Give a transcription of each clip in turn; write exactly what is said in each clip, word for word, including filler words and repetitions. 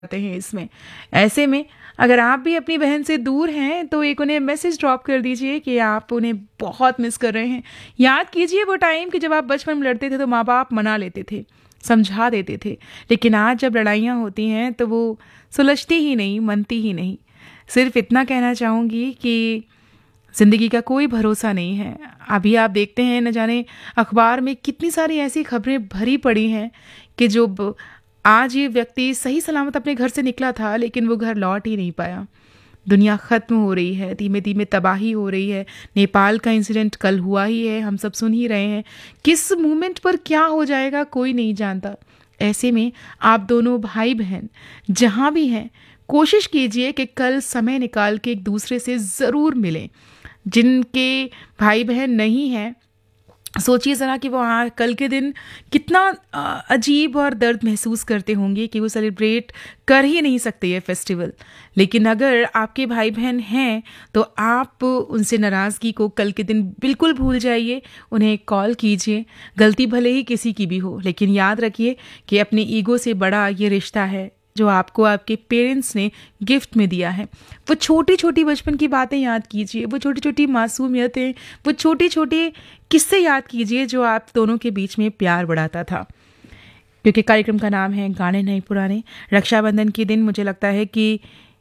जाते हैं इसमें। ऐसे में अगर आप भी अपनी बहन से दूर हैं तो एक उन्हें मैसेज ड्रॉप कर दीजिए कि आप उन्हें बहुत मिस कर रहे हैं। याद कीजिए वो टाइम कि जब आप बचपन में लड़ते थे तो माँ बाप मना लेते थे, समझा देते थे, लेकिन आज जब लड़ाइयाँ होती हैं तो वो सुलझती ही नहीं, मनती ही नहीं। सिर्फ इतना कहना चाहूँगी कि ज़िंदगी का कोई भरोसा नहीं है। अभी आप देखते हैं, न जाने अखबार में कितनी सारी ऐसी खबरें भरी पड़ी हैं कि जो ब- आज ये व्यक्ति सही सलामत अपने घर से निकला था लेकिन वो घर लौट ही नहीं पाया। दुनिया ख़त्म हो रही है, धीमे धीमे तबाही हो रही है। नेपाल का इंसिडेंट कल हुआ ही है, हम सब सुन ही रहे हैं। किस मोमेंट पर क्या हो जाएगा कोई नहीं जानता। ऐसे में आप दोनों भाई बहन जहाँ भी हैं, कोशिश कीजिए कि कल समय निकाल के एक दूसरे से ज़रूर मिलें। जिनके भाई बहन नहीं हैं, सोचिए ज़रा कि वो आ, कल के दिन कितना आ, अजीब और दर्द महसूस करते होंगे कि वो सेलिब्रेट कर ही नहीं सकते ये फेस्टिवल। लेकिन अगर आपके भाई बहन हैं तो आप उनसे नाराज़गी को कल के दिन बिल्कुल भूल जाइए, उन्हें कॉल कीजिए। गलती भले ही किसी की भी हो, लेकिन याद रखिए कि अपने ईगो से बड़ा ये रिश्ता है जो आपको आपके पेरेंट्स ने गिफ्ट में दिया है। वो छोटी छोटी बचपन की बातें याद कीजिए, वो छोटी छोटी मासूमियतें, वो छोटी छोटी किस्से याद कीजिए जो आप दोनों के बीच में प्यार बढ़ाता था। क्योंकि कार्यक्रम का नाम है गाने नहीं पुराने। रक्षाबंधन के दिन मुझे लगता है कि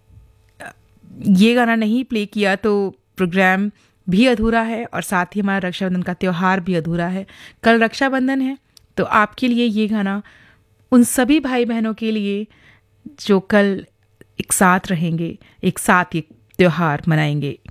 ये गाना नहीं प्ले किया तो प्रोग्राम भी अधूरा है और साथ ही हमारा रक्षाबंधन का त्यौहार भी अधूरा है। कल रक्षाबंधन है तो आपके लिए ये गाना उन सभी भाई बहनों के लिए जो कल एक साथ रहेंगे, एक साथ ये त्योहार मनाएंगे।